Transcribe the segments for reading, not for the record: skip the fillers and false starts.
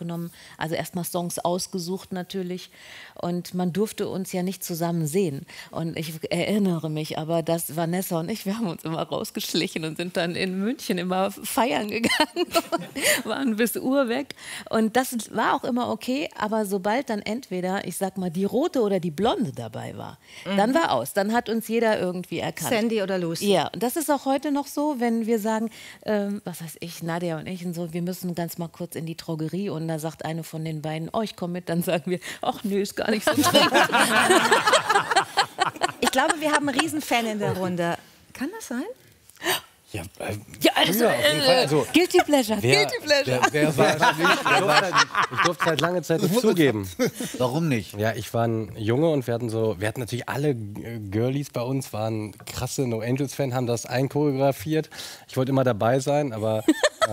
aufgenommen. Also erstmal Songs ausgesucht natürlich. Und man durfte uns ja nicht zusammen sehen. Und ich erinnere mich aber, dass Vanessa und ich, wir haben uns immer rausgeschlichen und sind dann in München immer feiern gegangen und waren bis Uhr weg. Und das war auch immer okay, aber sobald dann entweder, ich sag mal, die Rote oder die Blonde dabei war, dann war aus. Dann hat uns jeder irgendwie erkannt. Sandy oder Lucy. Ja, und das ist auch heute noch so, wenn wir sagen, was weiß ich, Nadja und ich und so, wir müssen ganz mal kurz in die Drogerie und da sagt eine von den beiden, oh, ich komme mit, dann sagen wir, ach nö, ist gar nicht so dringend. Ich glaube, wir haben einen Riesenfan in der Runde. Kann das sein? Ja, also, Guilty Pleasure. Guilty Pleasure. Ich durfte halt lange Zeit nicht zugeben. Warum nicht? Ja, ich war ein Junge und wir hatten natürlich alle Girlies bei uns, waren krasse No Angels Fan, haben das einchoreografiert. Ich wollte immer dabei sein, aber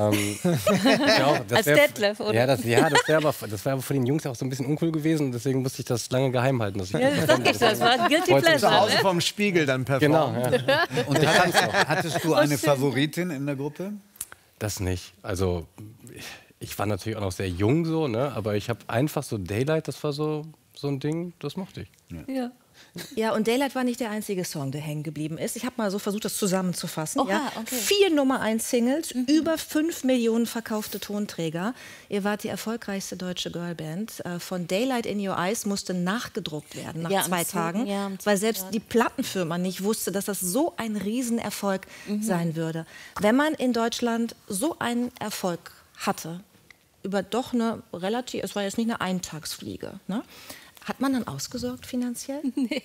als Detlef, oder? Ja, das wäre aber für den Jungs auch so ein bisschen uncool gewesen und deswegen musste ich das lange geheim halten. Dass ich das war Guilty Pleasure. Zu Hause vom Spiegel dann performen. Genau. Ja. Und hattest du eine Favoritin in der Gruppe? Das nicht. Also ich war natürlich auch noch sehr jung so, ne? Aber ich habe einfach so Daylight, das war so ein Ding, das mochte ich. Ja. Ja, und Daylight war nicht der einzige Song, der hängen geblieben ist. Ich habe mal so versucht, das zusammenzufassen. Oha, ja. okay. 4 Nummer-1-Singles, über 5 Millionen verkaufte Tonträger. Ihr wart die erfolgreichste deutsche Girlband. Von Daylight in Your Eyes musste nachgedruckt werden nach 2 Tagen, weil selbst die Plattenfirma nicht wusste, dass das so ein Riesenerfolg sein würde. Wenn man in Deutschland so einen Erfolg hatte, über doch eine relativ, es war jetzt nicht eine Eintagsfliege, ne? Hat man dann ausgesorgt finanziell? Nee.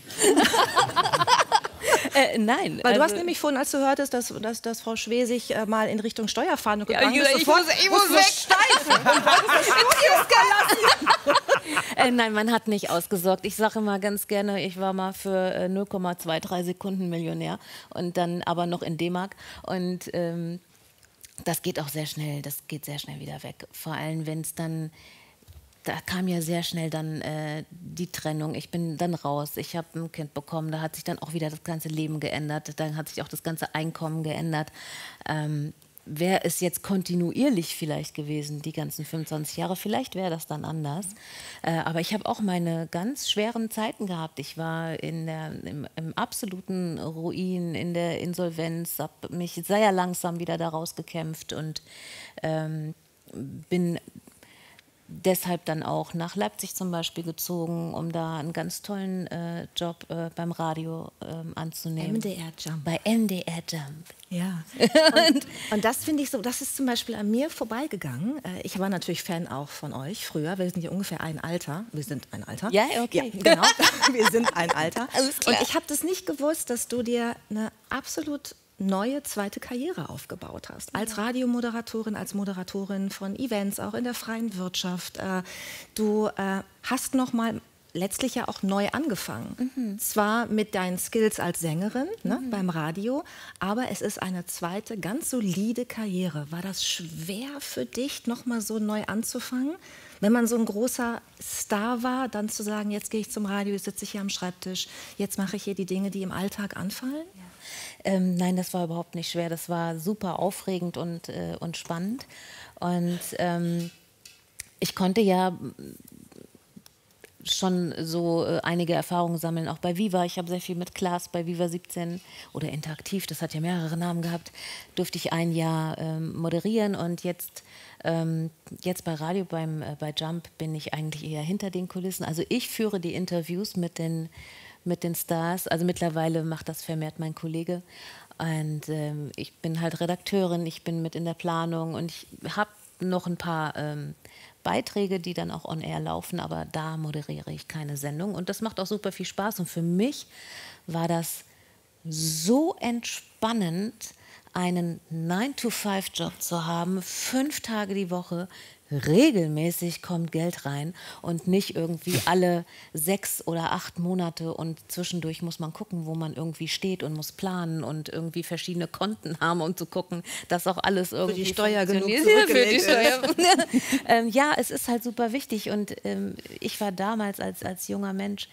Nein. Weil du hast nämlich vorhin, als du hörtest, dass Frau Schwesig mal in Richtung Steuerfahndung gegangen ist, ich muss weg. Nein, man hat nicht ausgesorgt. Ich sage immer ganz gerne, ich war mal für 0,23 Sekunden Millionär und dann aber noch in D-Mark. Und das geht auch sehr schnell, das geht sehr schnell wieder weg. Vor allem, wenn es dann... Da kam ja sehr schnell dann die Trennung. Ich bin dann raus. Ich habe ein Kind bekommen. Da hat sich dann auch wieder das ganze Leben geändert. Dann hat sich auch das ganze Einkommen geändert. Wäre es jetzt kontinuierlich vielleicht gewesen, die ganzen 25 Jahre, vielleicht wäre das dann anders. Aber ich habe auch meine ganz schweren Zeiten gehabt. Ich war im absoluten Ruin, in der Insolvenz, habe mich sehr langsam wieder daraus gekämpft und bin deshalb dann auch nach Leipzig zum Beispiel gezogen, um da einen ganz tollen Job beim Radio anzunehmen. MDR Jump. Bei MDR Jump. Ja. Und das finde ich so, das ist zum Beispiel an mir vorbeigegangen. Ich war natürlich Fan auch von euch früher. Wir sind ja ungefähr ein Alter. Wir sind ein Alter. Ja, okay. Ja, genau. Wir sind ein Alter. Alles klar. Und ich habe das nicht gewusst, dass du dir eine absolut neue zweite Karriere aufgebaut hast. Als Radiomoderatorin, als Moderatorin von Events, auch in der freien Wirtschaft. Du hast noch mal letztlich ja auch neu angefangen. Zwar mit deinen Skills als Sängerin beim Radio, aber es ist eine zweite, ganz solide Karriere. War das schwer für dich, noch mal so neu anzufangen? Wenn man so ein großer Star war, dann zu sagen, jetzt gehe ich zum Radio, jetzt sitze ich hier am Schreibtisch, jetzt mache ich hier die Dinge, die im Alltag anfallen? Ja. Nein, das war überhaupt nicht schwer. Das war super aufregend und spannend. Und ich konnte ja schon so einige Erfahrungen sammeln, auch bei Viva. Ich habe sehr viel mit Klaas bei Viva 17 oder Interaktiv, das hat ja mehrere Namen gehabt, durfte ich ein Jahr moderieren und jetzt bei Radio, bei Jump bin ich eigentlich eher hinter den Kulissen. Also ich führe die Interviews mit den Stars. Also mittlerweile macht das vermehrt mein Kollege. Und ich bin halt Redakteurin, ich bin mit in der Planung und ich habe noch ein paar Beiträge, die dann auch on air laufen, aber da moderiere ich keine Sendung. Und das macht auch super viel Spaß. Und für mich war das so entspannend, einen 9-to-5-Job zu haben, 5 Tage die Woche, regelmäßig kommt Geld rein und nicht irgendwie alle 6 oder 8 Monate und zwischendurch muss man gucken, wo man irgendwie steht und muss planen und irgendwie verschiedene Konten haben, um zu gucken, dass auch alles irgendwie für die Steuer genug zurückgelegt ist. Ja, es ist halt super wichtig und ich war damals als junger Mensch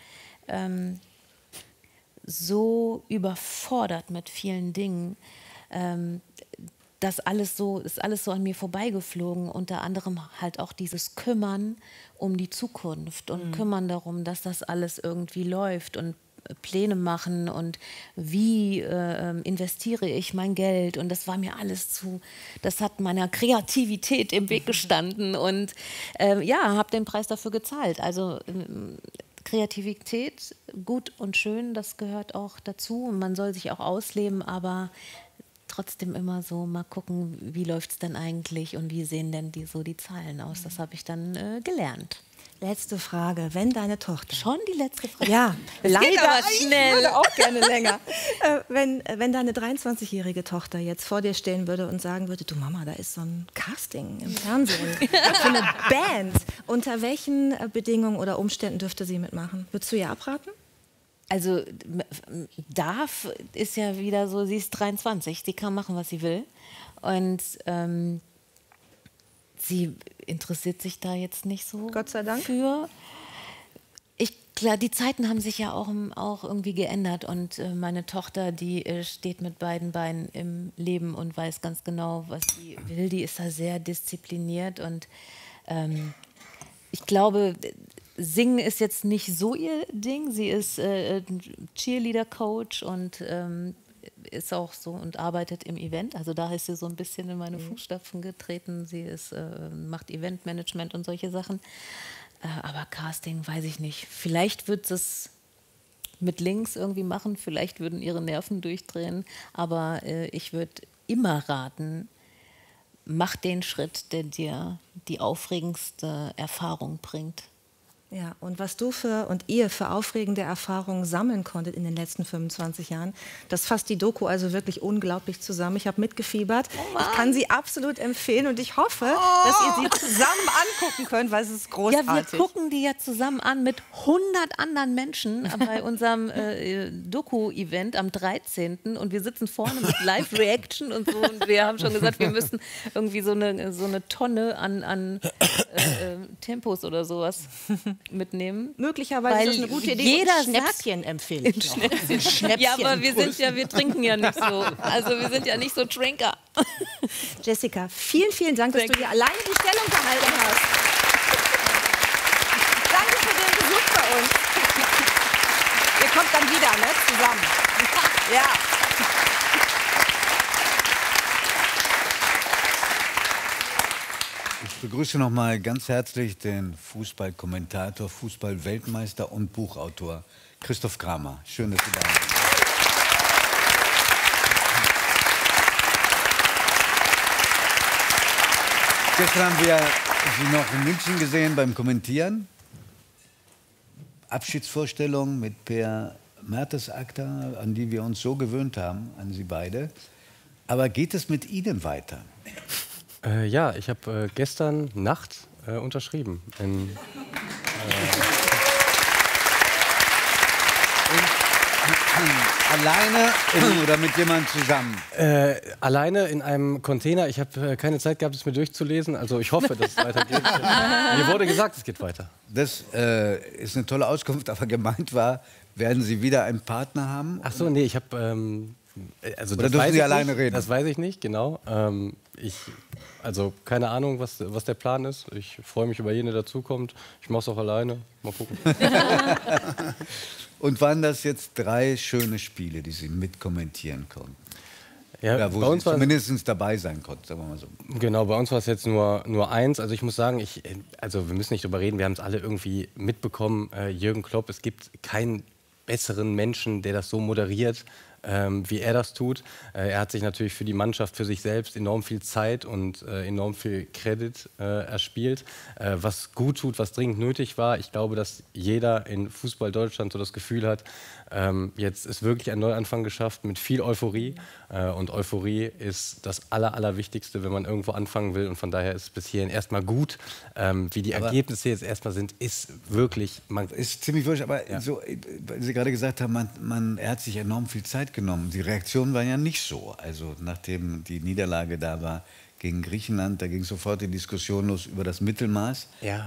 so überfordert mit vielen Dingen, das alles so, ist alles so an mir vorbeigeflogen. Unter anderem halt auch dieses Kümmern um die Zukunft und Kümmern darum, dass das alles irgendwie läuft und Pläne machen und wie investiere ich mein Geld. Und das war mir alles das hat meiner Kreativität im Weg gestanden und ja, habe den Preis dafür gezahlt. Also Kreativität, gut und schön, das gehört auch dazu. Man soll sich auch ausleben, aber trotzdem immer so mal gucken, wie läuft es denn eigentlich und wie sehen denn die Zahlen aus. Das habe ich dann gelernt. Letzte Frage. Wenn deine Tochter... Schon die letzte Frage? Ja, das leider. Geht aber schnell. Ich würde auch gerne länger. Wenn deine 23-jährige Tochter jetzt vor dir stehen würde und sagen würde, du Mama, da ist so ein Casting im Fernsehen für eine Band. Unter welchen Bedingungen oder Umständen dürfte sie mitmachen? Würdest du ihr abraten? Also darf ist ja wieder so, sie ist 23, sie kann machen, was sie will. Und sie interessiert sich da jetzt nicht so Gott sei Dank. für. Klar, die Zeiten haben sich ja auch irgendwie geändert und meine Tochter, die steht mit beiden Beinen im Leben und weiß ganz genau, was sie will. Die ist da sehr diszipliniert und ich glaube, Singen ist jetzt nicht so ihr Ding. Sie ist Cheerleader-Coach und ist auch so und arbeitet im Event. Also da ist sie so ein bisschen in meine Fußstapfen getreten. Sie macht Eventmanagement und solche Sachen. Aber Casting weiß ich nicht. Vielleicht wird es mit links irgendwie machen. Vielleicht würden ihre Nerven durchdrehen. Aber ich würde immer raten, mach den Schritt, der dir die aufregendste Erfahrung bringt. Ja, und was du ihr für aufregende Erfahrungen sammeln konntet in den letzten 25 Jahren, das fasst die Doku also wirklich unglaublich zusammen. Ich habe mitgefiebert. Ich kann sie absolut empfehlen und ich hoffe, dass ihr sie zusammen angucken könnt, weil es ist großartig. Ja, wir gucken die ja zusammen an mit 100 anderen Menschen bei unserem Doku-Event am 13. Und wir sitzen vorne mit Live-Reaction und so. Und wir haben schon gesagt, wir müssen irgendwie so eine Tonne an Tempos oder sowas mitnehmen. Möglicherweise ist das eine gute Idee. Jeder Schnäpschen empfehle ich noch. Schnäpschen. Ja, aber wir trinken ja nicht so. Also wir sind ja nicht so Trinker. Jessica, vielen, vielen Dank, dass du hier alleine die Stellung gehalten hast. Danke für den Besuch bei uns. Ihr kommt dann wieder, ne? Zusammen. Ja. Ich begrüße noch mal ganz herzlich den Fußballkommentator, Fußballweltmeister und Buchautor Christoph Kramer. Schön, dass Sie da sind. Gestern haben wir Sie noch in München gesehen beim Kommentieren. Abschiedsvorstellung mit Per Mertesacker, an die wir uns so gewöhnt haben, an Sie beide. Aber geht es mit Ihnen weiter? Ja, ich habe gestern Nacht unterschrieben. Alleine oder mit jemandem zusammen? Alleine in einem Container. Ich habe keine Zeit gehabt, es mir durchzulesen. Also ich hoffe, dass es weitergeht. Mir wurde gesagt, es geht weiter. Das ist eine tolle Auskunft, aber gemeint war, werden Sie wieder einen Partner haben? Ach so, nee, ich habe... also oder dürfen Sie alleine reden? Das weiß ich nicht, genau. Also keine Ahnung, was der Plan ist. Ich freue mich über jeden, der dazukommt. Ich mache es auch alleine. Mal gucken. Und waren das jetzt 3 schöne Spiele, die Sie mitkommentieren konnten? Ja, wo Sie zumindest dabei sein konnten, sagen wir mal so. Genau, bei uns war es jetzt nur eins. Also ich muss sagen, also wir müssen nicht drüber reden, wir haben es alle irgendwie mitbekommen. Jürgen Klopp, es gibt keinen besseren Menschen, der das so moderiert, wie er das tut. Er hat sich natürlich für die Mannschaft, für sich selbst enorm viel Zeit und enorm viel Credit erspielt, was gut tut, was dringend nötig war. Ich glaube, dass jeder in Fußball Deutschland so das Gefühl hat, jetzt ist wirklich ein Neuanfang geschafft mit viel Euphorie. Und Euphorie ist das Allerwichtigste, wenn man irgendwo anfangen will. Und von daher ist es bis hierhin erstmal gut. Wie die Ergebnisse jetzt erstmal sind, ist wirklich... Ist ziemlich wurscht, aber ja. So, weil Sie gerade gesagt haben, er hat sich enorm viel Zeit genommen. Die Reaktionen waren ja nicht so. Also nachdem die Niederlage da war gegen Griechenland, da ging sofort die Diskussion los über das Mittelmaß. Ja.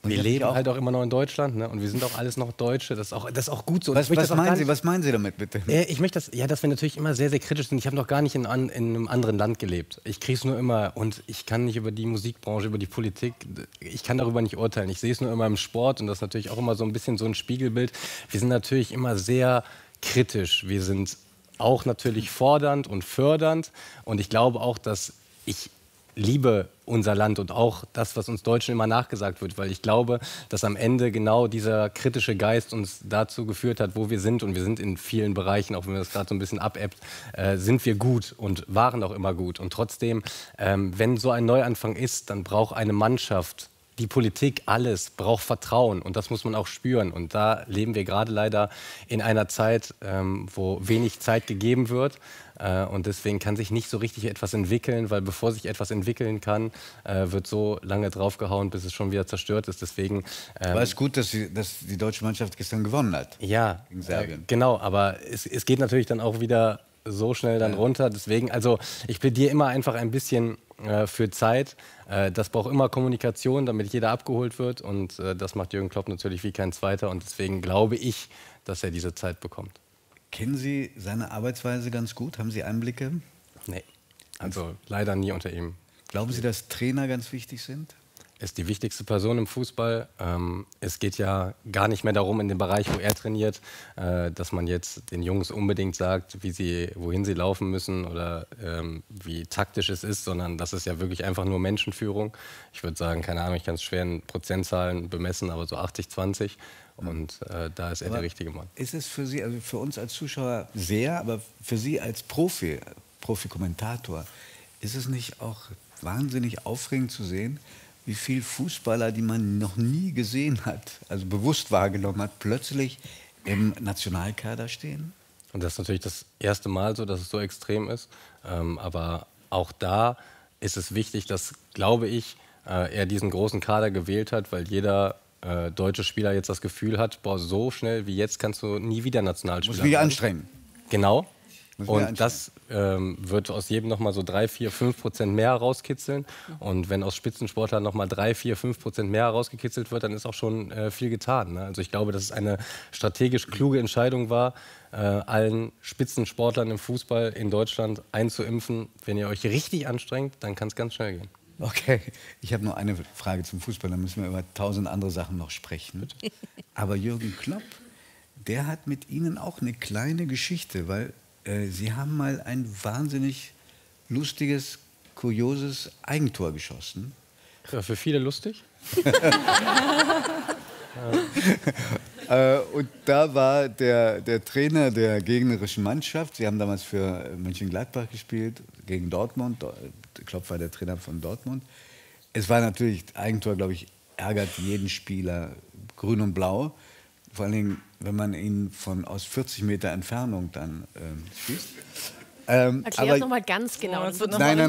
Wir leben halt auch immer noch in Deutschland, ne? Und wir sind auch alles noch Deutsche. Das ist auch gut so. Was meinen Sie damit bitte? Ich möchte dass wir natürlich immer sehr, sehr kritisch sind. Ich habe noch gar nicht in einem anderen Land gelebt. Ich kriege es nur immer und ich kann nicht über die Musikbranche, über die Politik, ich kann darüber nicht urteilen. Ich sehe es nur immer im Sport und das ist natürlich auch immer so ein bisschen so ein Spiegelbild. Wir sind natürlich immer sehr kritisch. Wir sind auch natürlich fordernd und fördernd und ich glaube auch, dass ich liebe unser Land und auch das, was uns Deutschen immer nachgesagt wird, weil ich glaube, dass am Ende genau dieser kritische Geist uns dazu geführt hat, wo wir sind und wir sind in vielen Bereichen, auch wenn das gerade so ein bisschen abebbt, sind wir gut und waren auch immer gut und trotzdem, wenn so ein Neuanfang ist, dann braucht eine Mannschaft, die Politik, alles braucht Vertrauen und das muss man auch spüren und da leben wir gerade leider in einer Zeit, wo wenig Zeit gegeben wird. Und deswegen kann sich nicht so richtig etwas entwickeln, weil bevor sich etwas entwickeln kann, wird so lange draufgehauen, bis es schon wieder zerstört ist. Deswegen war es gut, dass die deutsche Mannschaft gestern gewonnen hat. Ja, gegen Serbien. Genau, aber es geht natürlich dann auch wieder so schnell dann runter. Deswegen, also ich plädiere immer einfach ein bisschen für Zeit. Das braucht immer Kommunikation, damit jeder abgeholt wird. Und das macht Jürgen Klopp natürlich wie kein Zweiter. Und deswegen glaube ich, dass er diese Zeit bekommt. Kennen Sie seine Arbeitsweise ganz gut? Haben Sie Einblicke? Nee, also leider nie unter ihm. Glauben Sie, dass Trainer ganz wichtig sind? Er ist die wichtigste Person im Fußball. Es geht ja gar nicht mehr darum, in dem Bereich, wo er trainiert, dass man jetzt den Jungs unbedingt sagt, wohin sie laufen müssen oder wie taktisch es ist, sondern das ist ja wirklich einfach nur Menschenführung. Ich würde sagen, keine Ahnung, ich kann es schwer in Prozentzahlen bemessen, aber so 80-20. Und da ist er der richtige Mann. Ist es für Sie, also für uns als Zuschauer sehr, aber für Sie als Profi-Kommentator, ist es nicht auch wahnsinnig aufregend zu sehen, wie viele Fußballer, die man noch nie gesehen hat, also bewusst wahrgenommen hat, plötzlich im Nationalkader stehen? Und das ist natürlich das erste Mal so, dass es so extrem ist. Aber auch da ist es wichtig, dass, glaube ich, er diesen großen Kader gewählt hat, weil jeder deutsche Spieler jetzt das Gefühl hat, boah, so schnell wie jetzt kannst du nie wieder Nationalspieler werden. Muss mich anstrengen. Genau. Und das wird aus jedem nochmal so 3, 4, 5% mehr rauskitzeln. Und wenn aus Spitzensportlern nochmal 3, 4, 5% mehr rausgekitzelt wird, dann ist auch schon viel getan. Ne? Also ich glaube, dass es eine strategisch kluge Entscheidung war, allen Spitzensportlern im Fußball in Deutschland einzuimpfen. Wenn ihr euch richtig anstrengt, dann kann es ganz schnell gehen. Okay, ich habe noch eine Frage zum Fußball, dann müssen wir über 1000 andere Sachen noch sprechen. Aber Jürgen Klopp, der hat mit Ihnen auch eine kleine Geschichte, weil Sie haben mal ein wahnsinnig lustiges, kurioses Eigentor geschossen. Ja, für viele lustig. Und da war der Trainer der gegnerischen Mannschaft, Sie haben damals für Mönchengladbach gespielt, gegen Dortmund, Klopp war der Trainer von Dortmund. Es war natürlich, Eigentor, glaube ich, ärgert jeden Spieler, grün und blau. Vor allen Dingen, wenn man ihn aus 40 Meter Entfernung dann schießt. Erklär es nochmal ganz genau. Das wird noch nein.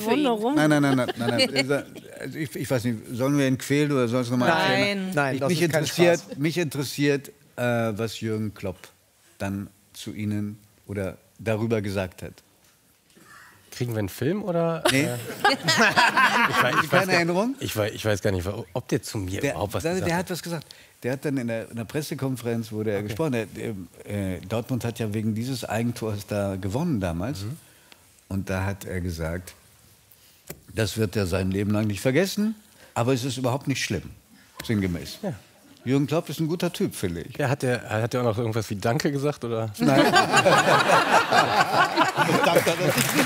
Also ich weiß nicht, sollen wir ihn quälen oder soll es nochmal erklären? Nein, mich interessiert, was Jürgen Klopp dann zu Ihnen oder darüber gesagt hat. Kriegen wir einen Film oder? Nee. Keine Erinnerung? Ich weiß gar nicht, ob der zu mir überhaupt was gesagt hat. Der hat was gesagt. Der hat dann in der Pressekonferenz, wurde er gesprochen. Dortmund hat ja wegen dieses Eigentors da gewonnen damals. Und da hat er gesagt, das wird er sein Leben lang nicht vergessen, aber es ist überhaupt nicht schlimm, sinngemäß. Ja. Jürgen Klopp ist ein guter Typ, finde ich. Ja, hat er auch noch irgendwas wie Danke gesagt, oder? Nein. Danke, das ist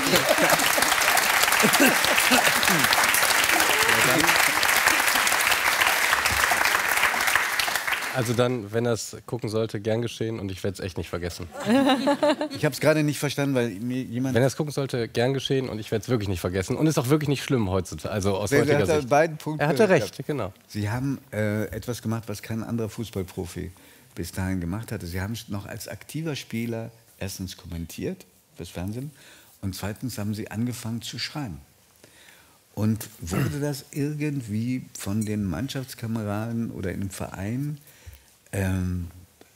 Also dann, wenn er es gucken sollte, gern geschehen und ich werde es echt nicht vergessen. Ich habe es gerade nicht verstanden, weil mir jemand... Wenn er es gucken sollte, gern geschehen und ich werde es wirklich nicht vergessen. Und ist auch wirklich nicht schlimm heutzutage, also aus heutiger Sicht. Beiden Punkte, er hatte recht, genau. Sie haben etwas gemacht, was kein anderer Fußballprofi bis dahin gemacht hatte. Sie haben es noch als aktiver Spieler erstens kommentiert, fürs Fernsehen, und zweitens haben Sie angefangen zu schreiben. Und wurde das irgendwie von den Mannschaftskameraden oder im Verein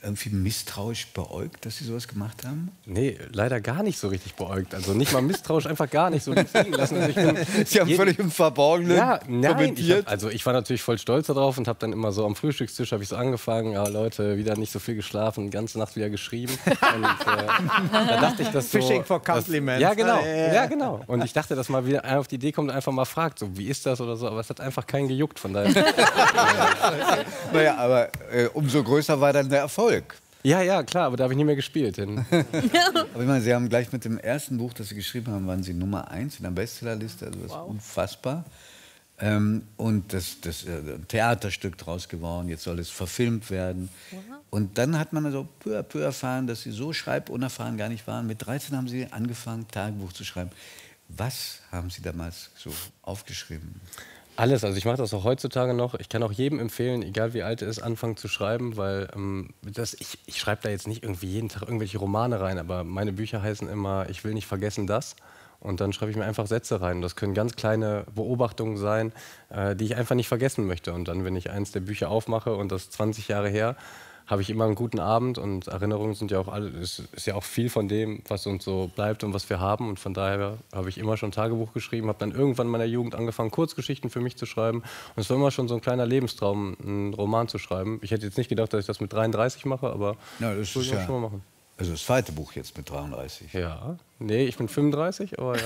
irgendwie misstrauisch beäugt, dass Sie sowas gemacht haben? Nee, leider gar nicht so richtig beäugt. Also nicht mal misstrauisch, einfach gar nicht so liegen lassen. Also Sie haben völlig im Verborgenen kommentiert. Ich war natürlich voll stolz darauf und habe dann immer so am Frühstückstisch ich so angefangen, ja Leute, wieder nicht so viel geschlafen, die ganze Nacht wieder geschrieben. Und da dachte ich, dass so... Fishing for compliments. Ja, genau. Ja, genau. Und ich dachte, dass mal wieder einer auf die Idee kommt und einfach mal fragt, so, wie ist das oder so. Aber es hat einfach keinen gejuckt, von daher... Naja, aber umso größer war dann der Erfolg. Ja, klar, aber da habe ich nie mehr gespielt. Aber ich meine, Sie haben gleich mit dem ersten Buch, das Sie geschrieben haben, waren Sie Nummer 1 in der Bestsellerliste, also das ist unfassbar. Und das ein Theaterstück draus geworden, jetzt soll es verfilmt werden. Und dann hat man also peu à peu erfahren, dass Sie so schreibunerfahren gar nicht waren. Mit 13 haben Sie angefangen, Tagebuch zu schreiben. Was haben Sie damals so aufgeschrieben? Alles, also ich mache das auch heutzutage noch. Ich kann auch jedem empfehlen, egal wie alt er ist, anfangen zu schreiben, weil ich schreibe da jetzt nicht irgendwie jeden Tag irgendwelche Romane rein, aber meine Bücher heißen immer, ich will nicht vergessen das. Und dann schreibe ich mir einfach Sätze rein. Das können ganz kleine Beobachtungen sein, die ich einfach nicht vergessen möchte. Und dann, wenn ich eins der Bücher aufmache und das ist 20 Jahre her, habe ich immer einen guten Abend und Erinnerungen sind ja auch ist ja auch viel von dem, was uns so bleibt und was wir haben. Und von daher habe ich immer schon Tagebuch geschrieben, habe dann irgendwann in meiner Jugend angefangen, Kurzgeschichten für mich zu schreiben. Und es war immer schon so ein kleiner Lebenstraum, einen Roman zu schreiben. Ich hätte jetzt nicht gedacht, dass ich das mit 33 mache, aber das würde ich schon mal machen. Also das zweite Buch jetzt mit 33. Ja, nee, ich bin 35, aber ja.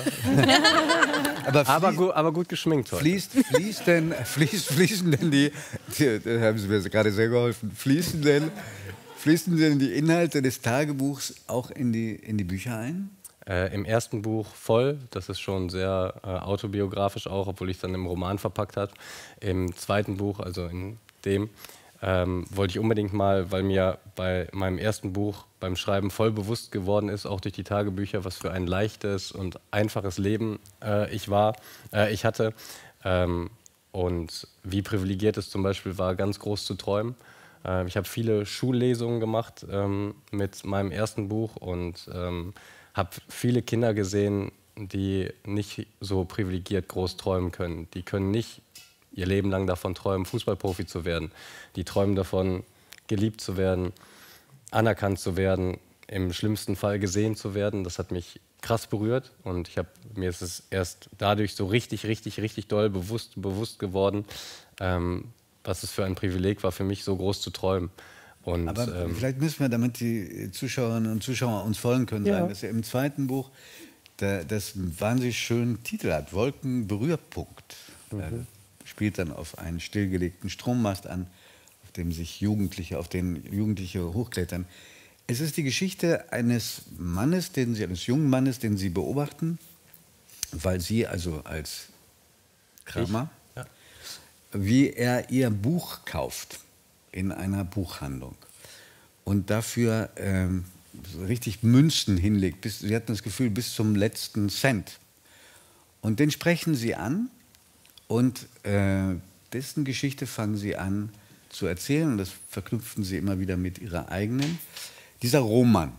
aber gut geschminkt heute. Fließen denn die haben Sie mir gerade sehr geholfen, fließen denn die Inhalte des Tagebuchs auch in die Bücher ein? Im ersten Buch voll, das ist schon sehr autobiografisch auch, obwohl ich es dann im Roman verpackt habe. Im zweiten Buch, also in dem, wollte ich unbedingt mal, weil mir bei meinem ersten Buch beim Schreiben voll bewusst geworden ist, auch durch die Tagebücher, was für ein leichtes und einfaches Leben ich hatte und wie privilegiert es zum Beispiel war, ganz groß zu träumen. Ich habe viele Schullesungen gemacht mit meinem ersten Buch und habe viele Kinder gesehen, die nicht so privilegiert groß träumen können. Die können nicht ihr Leben lang davon träumen, Fußballprofi zu werden. Die träumen davon, geliebt zu werden, anerkannt zu werden, im schlimmsten Fall gesehen zu werden. Das hat mich krass berührt und mir ist es erst dadurch so richtig doll bewusst geworden, was es für ein Privileg war für mich, so groß zu träumen. Und, aber vielleicht müssen wir, damit die Zuschauerinnen und Zuschauer uns folgen können, sagen, dass er im zweiten Buch das wahnsinnig schönen Titel hat, Wolkenberührpunkt. Spielt dann auf einen stillgelegten Strommast an, auf den Jugendliche hochklettern. Es ist die Geschichte eines jungen Mannes, den Sie beobachten, weil Sie also als Kramer, wie er Ihr Buch kauft in einer Buchhandlung und dafür richtig Münzen hinlegt. Sie hatten das Gefühl, bis zum letzten Cent. Und den sprechen Sie an. Und dessen Geschichte fangen Sie an zu erzählen und das verknüpfen Sie immer wieder mit Ihrer eigenen. Dieser Roman,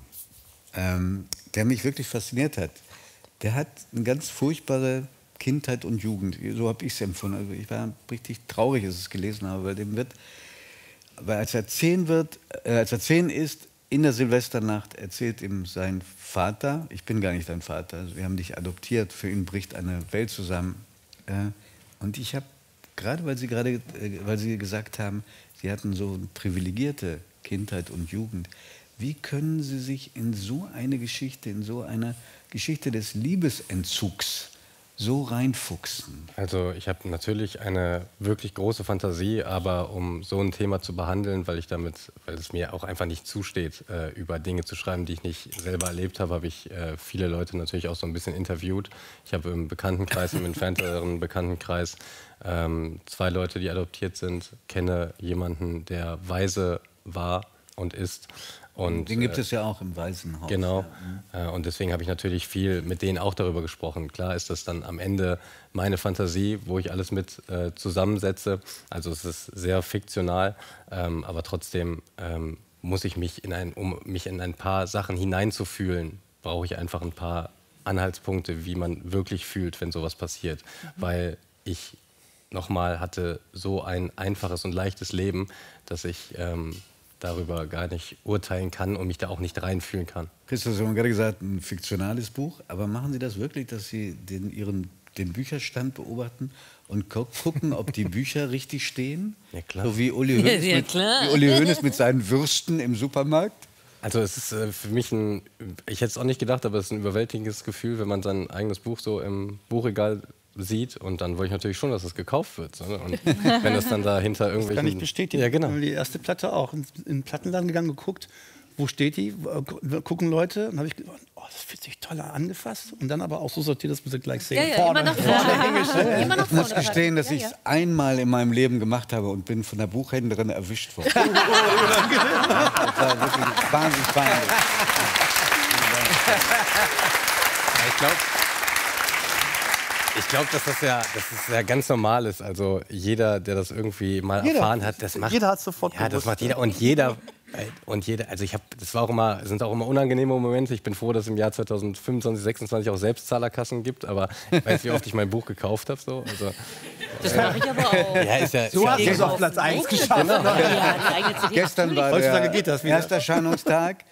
der mich wirklich fasziniert hat, der hat eine ganz furchtbare Kindheit und Jugend. So habe ich es empfunden. Also ich war richtig traurig, als ich es gelesen habe, weil als er 10 ist, in der Silvesternacht erzählt ihm sein Vater, ich bin gar nicht dein Vater, also wir haben dich adoptiert, für ihn bricht eine Welt zusammen. Und ich habe, weil Sie gesagt haben, Sie hatten so eine privilegierte Kindheit und Jugend, wie können Sie sich in so eine Geschichte, in so einer Geschichte des Liebesentzugs so reinfuchsen? Also ich habe natürlich eine wirklich große Fantasie, aber um so ein Thema zu behandeln, weil es mir auch einfach nicht zusteht, über Dinge zu schreiben, die ich nicht selber erlebt habe, habe ich viele Leute natürlich auch so ein bisschen interviewt. Ich habe im Bekanntenkreis, im entfernteren Bekanntenkreis 2 Leute, die adoptiert sind, kenne jemanden, der Waise war und ist. Und, den gibt es ja auch im Waisenhaus. Genau. Ja. Und deswegen habe ich natürlich viel mit denen auch darüber gesprochen. Klar ist das dann am Ende meine Fantasie, wo ich alles mit zusammensetze. Also es ist sehr fiktional, aber trotzdem muss ich um mich in ein paar Sachen hineinzufühlen, brauche ich einfach ein paar Anhaltspunkte, wie man wirklich fühlt, wenn sowas passiert. Weil ich nochmal hatte so ein einfaches und leichtes Leben, dass ich darüber gar nicht urteilen kann und mich da auch nicht reinfühlen kann. Christoph, Sie haben gerade gesagt, ein fiktionales Buch, aber machen Sie das wirklich, dass Sie den Bücherstand beobachten und gucken, ob die Bücher richtig stehen? Ja, klar. So wie Uli Hoeneß mit seinen Würsten im Supermarkt? Also es ist für mich ich hätte es auch nicht gedacht, aber es ist ein überwältigendes Gefühl, wenn man sein eigenes Buch so im Buchregal sieht und dann wollte ich natürlich schon, dass es gekauft wird. So, ne? Und wenn das dann dahinter irgendwelche... Das kann ich bestätigen. Ja, genau. Die erste Platte auch in den Plattenladen gegangen, geguckt, wo steht die, gucken Leute. Und dann habe ich gedacht, oh, das fühlt sich toll an, angefasst. Und dann aber auch so sortiert, dass man sie gleich sehen. Ja, immer nach vorne. Ich muss gestehen, dass ich es einmal in meinem Leben gemacht habe und bin von der Buchhändlerin erwischt worden. Das war wirklich wahnsinnig peinlich. Ich glaube, dass das ja ganz normal ist. Also jeder, der das irgendwie mal erfahren hat, das macht... Jeder hat sofort gewusst. Das macht jeder. Und jeder, also sind auch immer unangenehme Momente. Ich bin froh, dass es im Jahr 2025, 2026 auch Selbstzahlerkassen gibt. Aber ich weiß, wie oft ich mein Buch gekauft habe. So. Also, das mache ich aber auch. Du hast es auf Platz 1 geschafft. Genau. Gestern war der Ersterscheinungstag.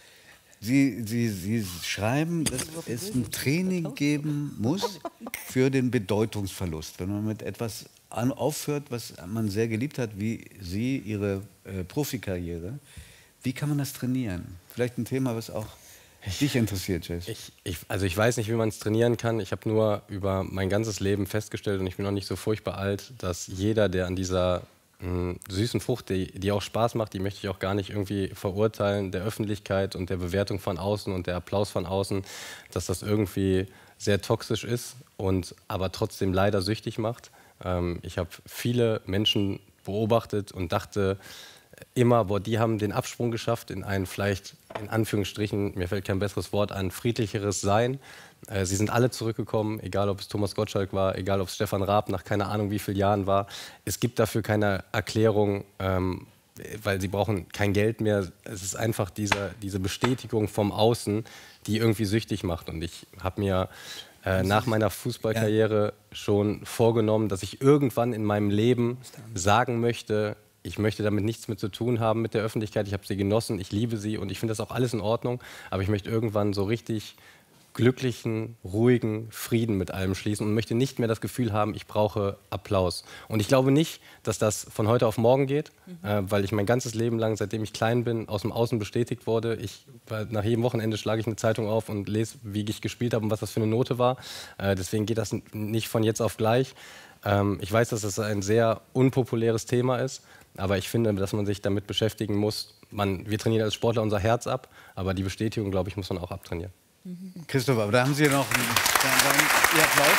Sie schreiben, dass es ein Training geben muss für den Bedeutungsverlust. Wenn man mit etwas aufhört, was man sehr geliebt hat, wie Sie, Ihre Profikarriere, wie kann man das trainieren? Vielleicht ein Thema, was auch dich interessiert, Jess. Also ich weiß nicht, wie man es trainieren kann. Ich habe nur über mein ganzes Leben festgestellt, und ich bin noch nicht so furchtbar alt, dass jeder, der an dieser süßen Frucht, die auch Spaß macht, die möchte ich auch gar nicht irgendwie verurteilen, der Öffentlichkeit und der Bewertung von außen und der Applaus von außen, dass das irgendwie sehr toxisch ist und aber trotzdem leider süchtig macht. Ich habe viele Menschen beobachtet und dachte immer, boah, die haben den Absprung geschafft in ein vielleicht, in Anführungsstrichen, mir fällt kein besseres Wort, ein friedlicheres Sein. Sie sind alle zurückgekommen, egal ob es Thomas Gottschalk war, egal ob es Stefan Raab nach keine Ahnung wie vielen Jahren war. Es gibt dafür keine Erklärung, weil sie brauchen kein Geld mehr. Es ist einfach diese Bestätigung vom Außen, die irgendwie süchtig macht. Und ich habe mir nach meiner Fußballkarriere schon vorgenommen, dass ich irgendwann in meinem Leben sagen möchte, ich möchte damit nichts mehr zu tun haben mit der Öffentlichkeit. Ich habe sie genossen, ich liebe sie und ich finde das auch alles in Ordnung. Aber ich möchte irgendwann so richtig glücklichen, ruhigen Frieden mit allem schließen und möchte nicht mehr das Gefühl haben, ich brauche Applaus. Und ich glaube nicht, dass das von heute auf morgen geht, weil ich mein ganzes Leben lang, seitdem ich klein bin, aus dem Außen bestätigt wurde. Nach jedem Wochenende schlage ich eine Zeitung auf und lese, wie ich gespielt habe und was das für eine Note war. Deswegen geht das nicht von jetzt auf gleich. Ich weiß, dass das ein sehr unpopuläres Thema ist, aber ich finde, dass man sich damit beschäftigen muss. Wir trainieren als Sportler unser Herz ab, aber die Bestätigung, glaube ich, muss man auch abtrainieren. Christoph, aber da haben Sie ja noch Ihr Applaus.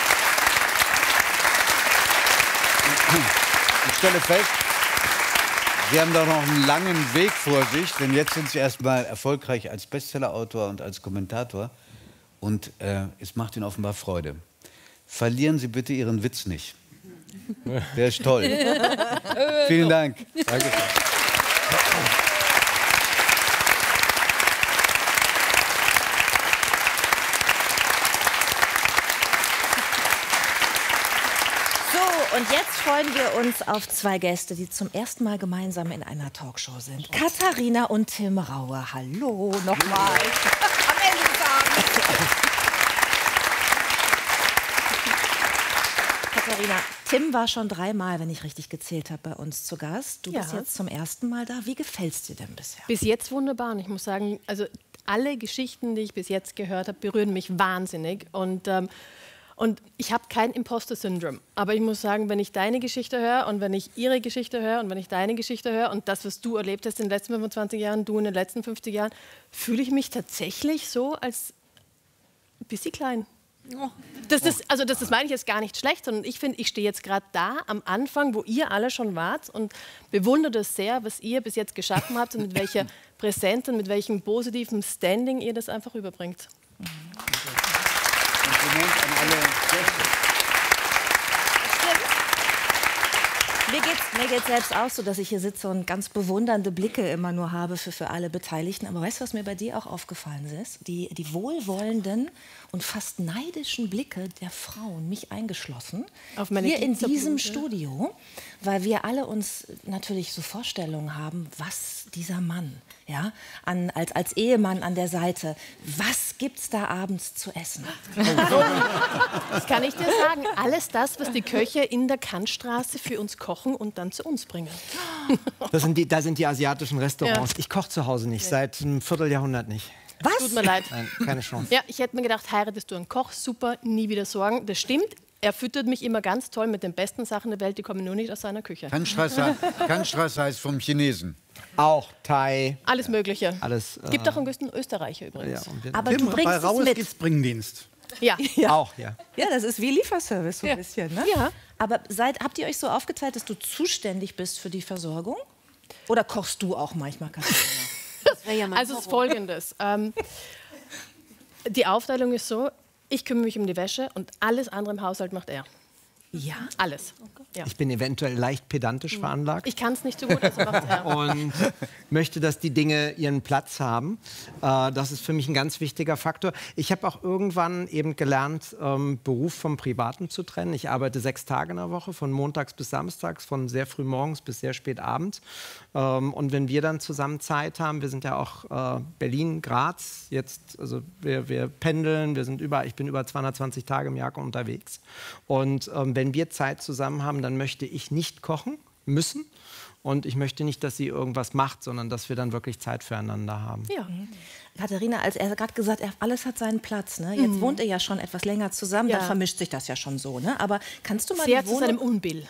Ich stelle fest, Sie haben da noch einen langen Weg vor sich, denn jetzt sind Sie erstmal erfolgreich als Bestsellerautor und als Kommentator und es macht Ihnen offenbar Freude. Verlieren Sie bitte Ihren Witz nicht. Der ist toll. Vielen Dank. Danke. Und jetzt freuen wir uns auf zwei Gäste, die zum ersten Mal gemeinsam in einer Talkshow sind. Katharina und Tim Raue. Hallo nochmal. Am Ende des Abends. Katharina, Tim war schon 3-mal, wenn ich richtig gezählt habe, bei uns zu Gast. Du bist jetzt zum ersten Mal da. Wie gefällt es dir denn bisher? Bis jetzt wunderbar. Und ich muss sagen, also alle Geschichten, die ich bis jetzt gehört habe, berühren mich wahnsinnig. Und ich habe kein Imposter-Syndrom. Aber ich muss sagen, wenn ich deine Geschichte höre und wenn ich ihre Geschichte höre und wenn ich deine Geschichte höre und das, was du erlebt hast in den letzten 25 Jahren, du in den letzten 50 Jahren, fühle ich mich tatsächlich so als ein bisschen klein. Das meine ich jetzt gar nicht schlecht, sondern ich finde, ich stehe jetzt gerade da am Anfang, wo ihr alle schon wart und bewundere das sehr, was ihr bis jetzt geschaffen habt und mit welcher Präsenz und mit welchem positiven Standing ihr das einfach rüberbringt. Kompliment an alle Gäste. Mir geht's Mir geht es selbst auch so, dass ich hier sitze und ganz bewundernde Blicke immer nur habe für alle Beteiligten. Aber weißt du, was mir bei dir auch aufgefallen ist? Die wohlwollenden und fast neidischen Blicke der Frauen, mich eingeschlossen, auf meine hier in diesem Studio, weil wir alle uns natürlich so Vorstellungen haben, was dieser Mann, ja, als Ehemann an der Seite, was gibt's da abends zu essen? Das kann ich dir sagen. Alles das, was die Köche in der Kantstraße für uns kochen und dann zu uns bringen. Da sind die asiatischen Restaurants. Ja. Ich koche zu Hause nicht, seit einem Vierteljahrhundert nicht. Was? Tut mir leid. Nein, keine Chance. Ja, ich hätte mir gedacht, heiratest du einen Koch, super, nie wieder Sorgen. Das stimmt. Er füttert mich immer ganz toll mit den besten Sachen der Welt, die kommen nur nicht aus seiner Küche. Kantstraße heißt vom Chinesen. Auch Thai. Alles Mögliche. Alles, gibt auch einen guten Österreicher übrigens. Ja, aber du bringst bei es Raues mit. gibt's Bringdienst. Ja. Auch, ja. Ja, das ist wie Lieferservice so ein bisschen, ne? Ja. Aber habt ihr euch so aufgeteilt, dass du zuständig bist für die Versorgung? Oder kochst du auch manchmal, Katharina? Das wäre ja mein Also es ist Folgendes. Die Aufteilung ist so, ich kümmere mich um die Wäsche und alles andere im Haushalt macht er. Ja? Alles. Ja. Ich bin eventuell leicht pedantisch veranlagt. Ich kann es nicht so gut, also macht er. Und möchte, dass die Dinge ihren Platz haben. Das ist für mich ein ganz wichtiger Faktor. Ich habe auch irgendwann eben gelernt, Beruf vom Privaten zu trennen. Ich arbeite 6 Tage in der Woche, von montags bis samstags, von sehr früh morgens bis sehr spät abends. Und wenn wir dann zusammen Zeit haben, wir sind ja auch Berlin, Graz, jetzt, also wir pendeln, ich bin über 220 Tage im Jahr unterwegs. Und wenn wir Zeit zusammen haben, dann möchte ich nicht kochen müssen. Und ich möchte nicht, dass sie irgendwas macht, sondern dass wir dann wirklich Zeit füreinander haben. Ja. Katharina, als er gerade gesagt hat, alles hat seinen Platz. Ne? Jetzt wohnt ihr ja schon etwas länger zusammen, dann vermischt sich das ja schon so. Ne? Aber kannst du mal Sehr die zu Wohnung... seinem Unbill.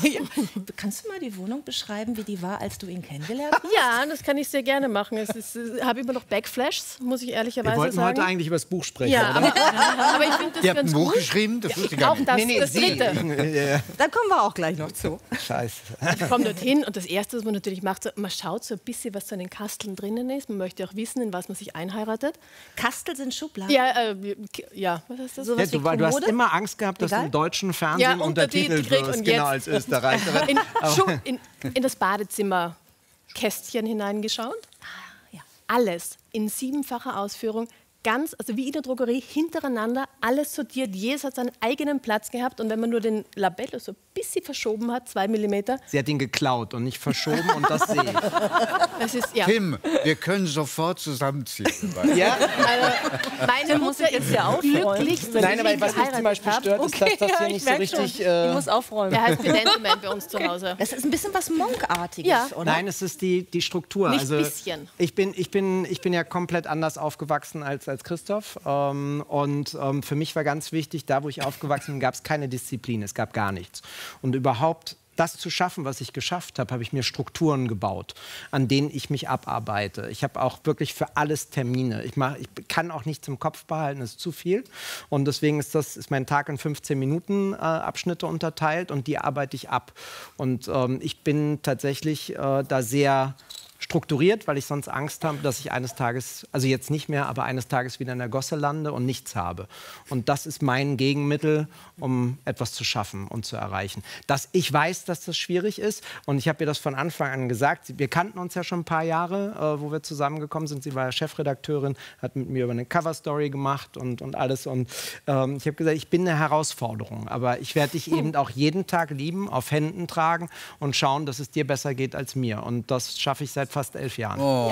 Kannst du mal die Wohnung beschreiben, wie die war, als du ihn kennengelernt hast? Ja, das kann ich sehr gerne machen. Ich habe immer noch Backflashes, muss ich ehrlicherweise sagen. Wir wollten heute eigentlich über das Buch sprechen, ja, oder? Aber ich finde das Ihr habt ein ganz Buch gut. geschrieben? Das wusste ich gar Auch nicht. das dritte. Da kommen wir auch gleich noch zu. Scheiße. Ich komme dorthin und das Erste, was man natürlich macht, so, man schaut so ein bisschen, was so in den Kasteln drinnen ist. Man möchte auch wissen, in was man sich einheiratet. Kastel sind Schubladen. Ja, was ist das? So was Ja, wie du hast Kommode? immer Angst gehabt, dass du im deutschen Fernsehen untertitelt wirst, genau, als Österreicherin. In das Badezimmerkästchen hineingeschaut. Ja. Alles in 7-facher Ausführung. Ganz, also wie in der Drogerie, hintereinander, alles sortiert. Jedes hat seinen eigenen Platz gehabt. Und wenn man nur den Labello so ein bisschen verschoben hat, 2 Millimeter. Sie hat ihn geklaut und nicht verschoben und das sehe ich. Das ist, ja. Tim, wir können sofort zusammenziehen. Ja? Also, meine Mutter ist ja auch glücklich. Nein, aber was mich zum Beispiel stört, ist, dass das hier nicht so richtig... Ich muss aufräumen. Der heißt Pedantement bei uns zu Hause. Es ist ein bisschen was Monkartiges, Ja. oder? Nein, es ist die Struktur. Nicht also, bisschen. Ich bin ja komplett anders aufgewachsen als Christoph. Für mich war ganz wichtig, da wo ich aufgewachsen bin, gab es keine Disziplin, es gab gar nichts. Und überhaupt das zu schaffen, was ich geschafft habe, habe ich mir Strukturen gebaut, an denen ich mich abarbeite. Ich habe auch wirklich für alles Termine. Ich kann auch nichts im Kopf behalten, das ist zu viel. Und deswegen ist mein Tag in 15 Minuten Abschnitte unterteilt und die arbeite ich ab. Und ich bin tatsächlich da sehr strukturiert, weil ich sonst Angst habe, dass ich eines Tages, also jetzt nicht mehr, aber eines Tages wieder in der Gosse lande und nichts habe. Und das ist mein Gegenmittel, um etwas zu schaffen und zu erreichen. Ich weiß, dass das schwierig ist und ich habe ihr das von Anfang an gesagt. Wir kannten uns ja schon ein paar Jahre, wo wir zusammengekommen sind. Sie war ja Chefredakteurin, hat mit mir über eine Coverstory gemacht und alles. Und ich habe gesagt, ich bin eine Herausforderung, aber ich werde dich eben auch jeden Tag lieben, auf Händen tragen und schauen, dass es dir besser geht als mir. Und das schaffe ich seit fast 11 Jahren. Oh. Ja.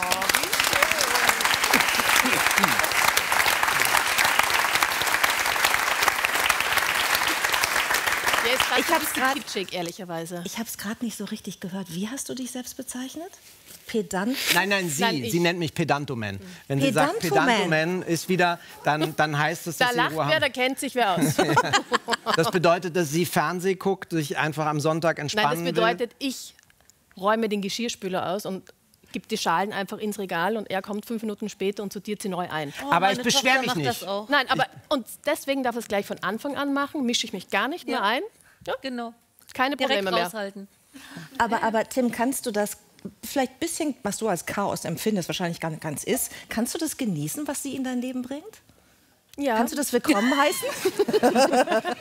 Ich habe es gerade kitschig, ehrlicherweise. Ich habe es gerade nicht so richtig gehört. Wie hast du dich selbst bezeichnet? Pedant? Nein, sie nennt mich Pedantoman. Wenn sie sagt, Pedantoman ist wieder, dann heißt es, dass Da sie lacht Ruhe wer, haben. da kennt sich wer aus. Das bedeutet, dass sie Fernsehen guckt, sich einfach am Sonntag entspannen Nein, das bedeutet, ich räume den Geschirrspüler aus und gebe die Schalen einfach ins Regal und er kommt 5 Minuten später und sortiert sie neu ein. Oh, Aber ich meine beschwere Tochter mich macht nicht. das auch. Nein, aber und deswegen darf es gleich von Anfang an machen, mische ich mich gar nicht mehr ein. Ja, Genau. keine Direkt Probleme mehr. raushalten. Aber Tim, kannst du das vielleicht ein bisschen, was du als Chaos empfindest, wahrscheinlich gar nicht ganz ist, kannst du das genießen, was sie in dein Leben bringt? Ja. Kannst du das willkommen heißen?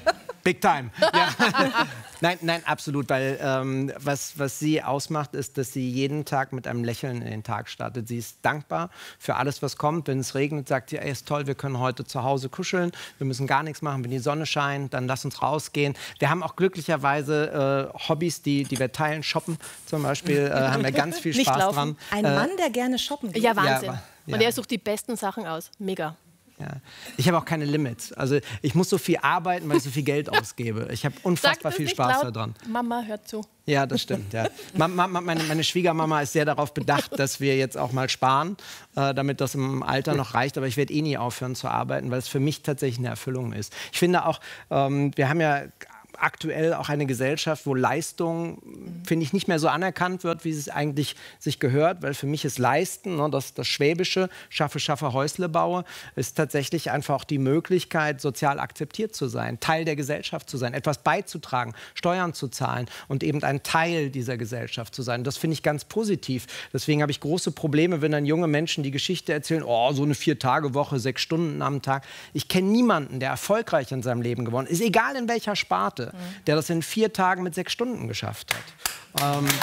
Big time. Ja. Nein, absolut, weil was sie ausmacht, ist, dass sie jeden Tag mit einem Lächeln in den Tag startet. Sie ist dankbar für alles, was kommt. Wenn es regnet, sagt sie, ey, ist toll, wir können heute zu Hause kuscheln, wir müssen gar nichts machen. Wenn die Sonne scheint, dann lass uns rausgehen. Wir haben auch glücklicherweise Hobbys, die wir teilen. Shoppen zum Beispiel, haben wir ganz viel Spaß dran. Ein Mann, der gerne shoppen geht. Ja, Wahnsinn. Ja. Und er sucht die besten Sachen aus. Mega. Ja. Ich habe auch keine Limits. Also ich muss so viel arbeiten, weil ich so viel Geld ausgebe. Ich habe unfassbar viel Spaß daran. Mama, hört zu. Ja, das stimmt. Ja. Meine Schwiegermama ist sehr darauf bedacht, dass wir jetzt auch mal sparen, damit das im Alter noch reicht. Aber ich werde eh nie aufhören zu arbeiten, weil es für mich tatsächlich eine Erfüllung ist. Ich finde auch, wir haben ja aktuell auch eine Gesellschaft, wo Leistung, finde ich, nicht mehr so anerkannt wird, wie es eigentlich sich gehört, weil für mich ist Leisten, ne, das Schwäbische, schaffe, Häusle baue, ist tatsächlich einfach auch die Möglichkeit, sozial akzeptiert zu sein, Teil der Gesellschaft zu sein, etwas beizutragen, Steuern zu zahlen und eben ein Teil dieser Gesellschaft zu sein. Das finde ich ganz positiv. Deswegen habe ich große Probleme, wenn dann junge Menschen die Geschichte erzählen, oh, so eine 4-Tage-Woche, 6 Stunden am Tag. Ich kenne niemanden, der erfolgreich in seinem Leben geworden ist, egal in welcher Sparte, der das in 4 Tagen mit 6 Stunden geschafft hat. Und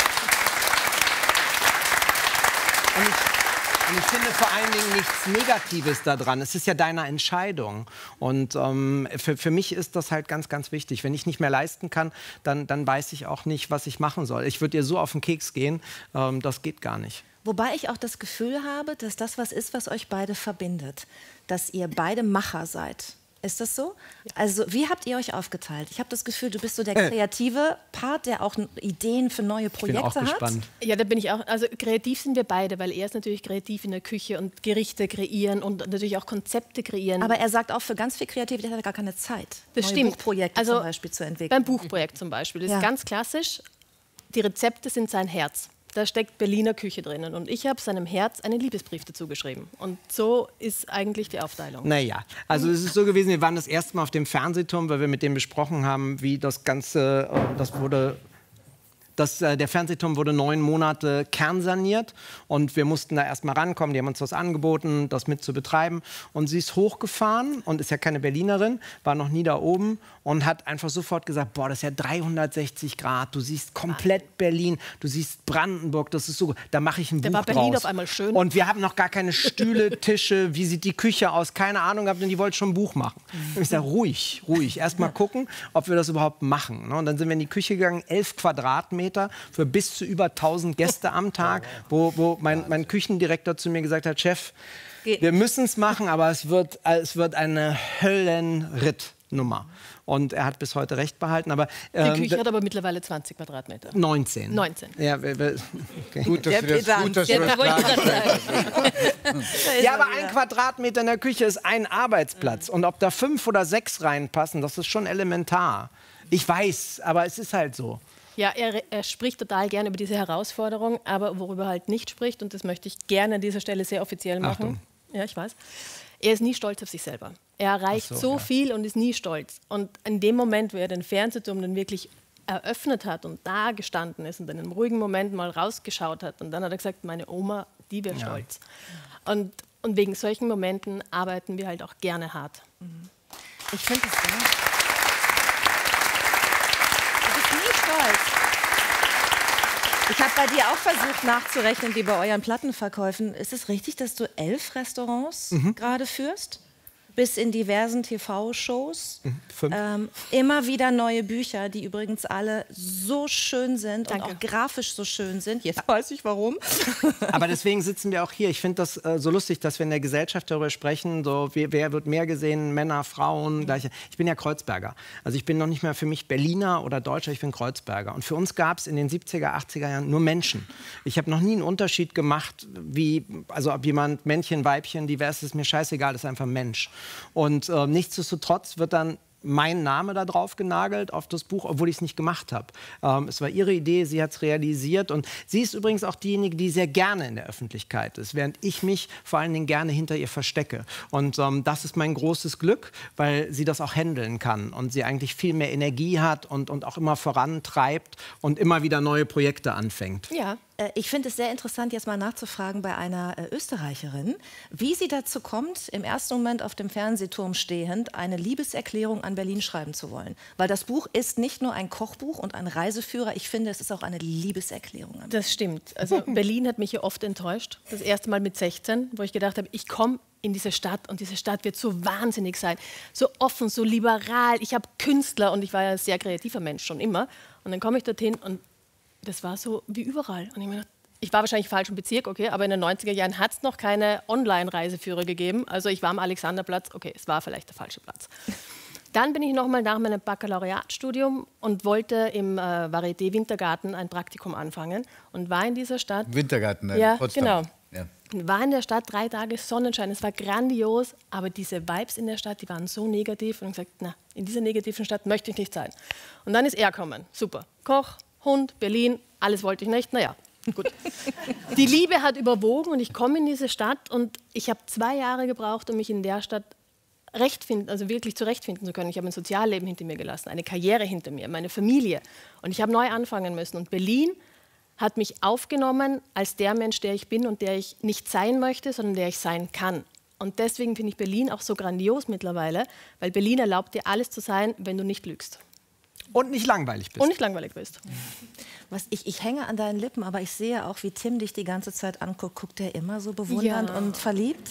ich finde vor allen Dingen nichts Negatives daran. Es ist ja deine Entscheidung. Und für mich ist das halt ganz, ganz wichtig. Wenn ich nicht mehr leisten kann, dann weiß ich auch nicht, was ich machen soll. Ich würde ihr so auf den Keks gehen, das geht gar nicht. Wobei ich auch das Gefühl habe, dass das was ist, was euch beide verbindet. Dass ihr beide Macher seid. Ist das so? Also wie habt ihr euch aufgeteilt? Ich habe das Gefühl, du bist so der kreative Part, der auch Ideen für neue Projekte hat. Ich bin auch gespannt. Ja, da bin ich auch. Also kreativ sind wir beide, weil er ist natürlich kreativ in der Küche und Gerichte kreieren und natürlich auch Konzepte kreieren. Aber er sagt auch, für ganz viel Kreativität hat er gar keine Zeit. Das neue stimmt. Buchprojekte zum Beispiel zu entwickeln. Beim Buchprojekt zum Beispiel. Das ist ganz klassisch. Die Rezepte sind sein Herz. Da steckt Berliner Küche drinnen. Und ich habe seinem Herz einen Liebesbrief dazu geschrieben. Und so ist eigentlich die Aufteilung. Naja, also es ist so gewesen, wir waren das erste Mal auf dem Fernsehturm, weil wir mit dem besprochen haben, wie das Ganze, der Fernsehturm wurde 9 Monate kernsaniert und wir mussten da erst mal rankommen. Die haben uns das angeboten, das mit zu betreiben. Und sie ist hochgefahren und ist ja keine Berlinerin, war noch nie da oben und hat einfach sofort gesagt, boah, das ist ja 360 Grad, du siehst komplett Berlin, du siehst Brandenburg, das ist so, da mache ich ein Buch war Berlin draus. auf einmal schön. Und wir haben noch gar keine Stühle, Tische, wie sieht die Küche aus, keine Ahnung gehabt und die wollte schon ein Buch machen. Und ich sage, ruhig, erst mal gucken, ob wir das überhaupt machen. Und dann sind wir in die Küche gegangen, 11 Quadratmeter für bis zu über 1000 Gäste am Tag, wo mein Küchendirektor zu mir gesagt hat, Chef, wir müssen es machen, aber es wird eine Höllenrittnummer. Und er hat bis heute recht behalten. Aber, die Küche hat aber mittlerweile 20 Quadratmeter. 19. 19. Ja, okay. Gut, dass wir das Ja, aber 1 Quadratmeter in der Küche ist ein Arbeitsplatz. Und ob da 5 oder 6 reinpassen, das ist schon elementar. Ich weiß, aber es ist halt so. Ja, er spricht total gerne über diese Herausforderung, aber worüber er halt nicht spricht, und das möchte ich gerne an dieser Stelle sehr offiziell machen. Achtung. Ja, ich weiß. Er ist nie stolz auf sich selber. Er erreicht so viel und ist nie stolz. Und in dem Moment, wo er den Fernsehturm dann wirklich eröffnet hat und da gestanden ist und in einem ruhigen Moment mal rausgeschaut hat, und dann hat er gesagt, meine Oma, die wäre stolz. Und wegen solchen Momenten arbeiten wir halt auch gerne hart. Ich finde es ja. Du bist nie stolz. Ich habe bei dir auch versucht nachzurechnen, wie bei euren Plattenverkäufen. Ist es richtig, dass du 11 Restaurants gerade führst? Bis in diversen TV-Shows. 5. Immer wieder neue Bücher, die übrigens alle so schön sind Danke. und auch grafisch so schön sind. Jetzt weiß ich warum. Aber deswegen sitzen wir auch hier. Ich finde das so lustig, dass wir in der Gesellschaft darüber sprechen, so, wer wird mehr gesehen, Männer, Frauen, gleiche. Ich bin ja Kreuzberger. Also ich bin noch nicht mehr für mich Berliner oder Deutscher, ich bin Kreuzberger. Und für uns gab es in den 70er, 80er Jahren nur Menschen. Ich habe noch nie einen Unterschied gemacht, also ob jemand Männchen, Weibchen, divers, ist mir scheißegal, das ist einfach ein Mensch. Und nichtsdestotrotz wird dann mein Name da drauf genagelt auf das Buch, obwohl ich es nicht gemacht habe. Es war ihre Idee, sie hat es realisiert. Und sie ist übrigens auch diejenige, die sehr gerne in der Öffentlichkeit ist, während ich mich vor allen Dingen gerne hinter ihr verstecke. Und das ist mein großes Glück, weil sie das auch handeln kann und sie eigentlich viel mehr Energie hat und auch immer vorantreibt und immer wieder neue Projekte anfängt. Ja, Ich finde es sehr interessant, jetzt mal nachzufragen bei einer Österreicherin, wie sie dazu kommt, im ersten Moment auf dem Fernsehturm stehend eine Liebeserklärung an Berlin schreiben zu wollen. Weil das Buch ist nicht nur ein Kochbuch und ein Reiseführer, ich finde, es ist auch eine Liebeserklärung. Das stimmt. Also Berlin hat mich ja oft enttäuscht. Das erste Mal mit 16, wo ich gedacht habe, ich komme in diese Stadt und diese Stadt wird so wahnsinnig sein. So offen, so liberal. Ich habe Künstler und ich war ja ein sehr kreativer Mensch schon immer. Und dann komme ich dorthin und das war so wie überall. Und ich war wahrscheinlich falsch im Bezirk, okay, aber in den 90er Jahren hat es noch keine Online-Reiseführer gegeben. Also ich war am Alexanderplatz, okay, es war vielleicht der falsche Platz. Dann bin ich nochmal nach meinem Baccalaureatstudium und wollte im Varieté-Wintergarten ein Praktikum anfangen und war in dieser Stadt. Wintergarten, ja, Potsdam. genau. Ja. War in der Stadt 3 Tage Sonnenschein, es war grandios, aber diese Vibes in der Stadt, die waren so negativ und ich gesagt, na, in dieser negativen Stadt möchte ich nicht sein. Und dann ist er gekommen, super, Koch, Hund, Berlin, alles wollte ich nicht, naja, gut. Die Liebe hat überwogen und ich komme in diese Stadt und ich habe 2 Jahre gebraucht, um mich in der Stadt wirklich zurechtfinden zu können. Ich habe ein Sozialleben hinter mir gelassen, eine Karriere hinter mir, meine Familie und ich habe neu anfangen müssen und Berlin hat mich aufgenommen als der Mensch, der ich bin und der ich nicht sein möchte, sondern der ich sein kann. Und deswegen finde ich Berlin auch so grandios mittlerweile, weil Berlin erlaubt dir alles zu sein, wenn du nicht lügst. Und nicht langweilig bist. Und nicht langweilig bist. Ich hänge an deinen Lippen, aber ich sehe auch, wie Tim dich die ganze Zeit anguckt. Guckt er immer so bewundernd und verliebt?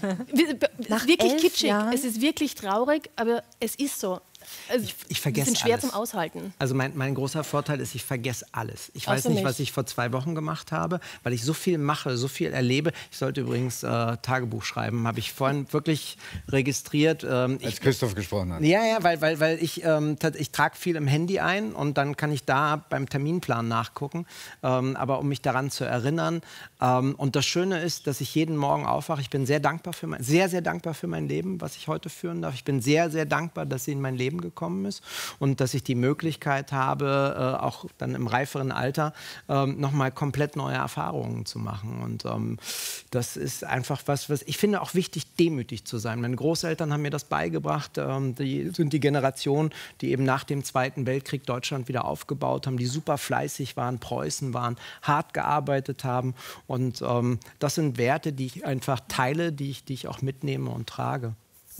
Es ist wirklich 11 kitschig, Jahren? es ist wirklich traurig, aber es ist so. Also, Ich vergesse die sind schwer alles. zum Aushalten. Also mein großer Vorteil ist, ich vergesse alles. Ich weiß Außer nicht, mich. was ich vor 2 Wochen gemacht habe, weil ich so viel mache, so viel erlebe. Ich sollte übrigens Tagebuch schreiben, habe ich vorhin wirklich registriert. Als Christoph gesprochen hat. Ja, weil ich trage viel im Handy ein und dann kann ich da beim Terminplan nachgucken. Aber um mich daran zu erinnern. Und das Schöne ist, dass ich jeden Morgen aufwache. Ich bin sehr dankbar sehr dankbar für mein Leben, was ich heute führen darf. Ich bin sehr, sehr dankbar, dass sie in mein Leben gekommen ist und dass ich die Möglichkeit habe, auch dann im reiferen Alter nochmal komplett neue Erfahrungen zu machen. Und das ist einfach was ich finde auch wichtig, demütig zu sein. Meine Großeltern haben mir das beigebracht. Die sind die Generation, die eben nach dem Zweiten Weltkrieg Deutschland wieder aufgebaut haben, die super fleißig waren, Preußen waren, hart gearbeitet haben. Und das sind Werte, die ich einfach teile, die ich auch mitnehme und trage.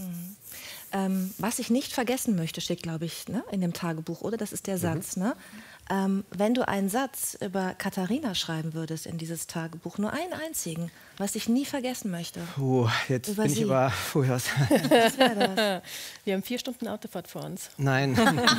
Was ich nicht vergessen möchte, steht, glaube ich, ne, in dem Tagebuch, oder? Das ist der Satz. Ne? Wenn du einen Satz über Katharina schreiben würdest in dieses Tagebuch, nur einen einzigen, was ich nie vergessen möchte. Jetzt Über bin ich sie. über... Was wäre das? Wir haben 4 Stunden Autofahrt vor uns. Nein.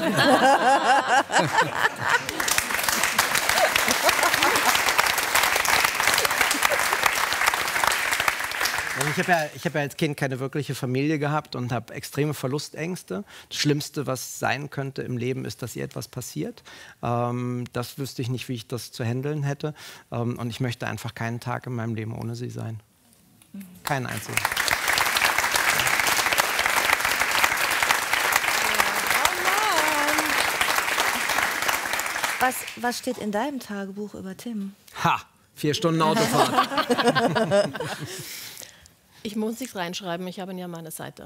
Ich habe ja als Kind keine wirkliche Familie gehabt und habe extreme Verlustängste. Das Schlimmste, was sein könnte im Leben, ist, dass ihr etwas passiert. Das wüsste ich nicht, wie ich das zu handeln hätte. Und ich möchte einfach keinen Tag in meinem Leben ohne sie sein. Keinen einzigen. Was steht in deinem Tagebuch über Tim? Ha! 4 Stunden Autofahrt. Ich muss nichts reinschreiben, ich habe ihn ja an meiner Seite.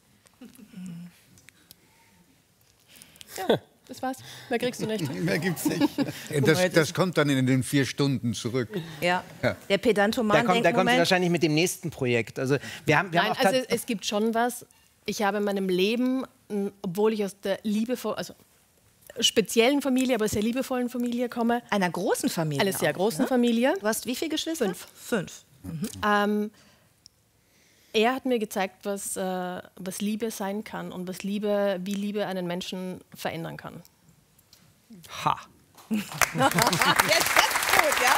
Ja, das war's. Mehr kriegst du nicht. Mehr gibt's nicht. Das kommt dann in den 4 Stunden zurück. Ja. Der Pedantoman Da kommt denkt, sie Moment, wahrscheinlich mit dem nächsten Projekt. Also wir haben Nein, auch also es gibt schon was. Ich habe in meinem Leben, obwohl ich aus der speziellen Familie, aber sehr liebevollen Familie komme, einer großen Familie. einer sehr auch, großen ne? Familie. Du hast wie viele Geschwister? 5. 5. Er hat mir gezeigt, was Liebe sein kann und wie Liebe einen Menschen verändern kann. Ha! Jetzt gut, ja?